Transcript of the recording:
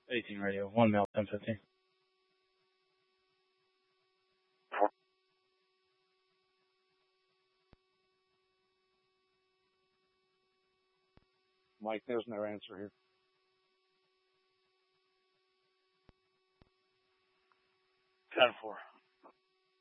18 radio, 1 male, 1015. Mike, there's no answer here. 10-4.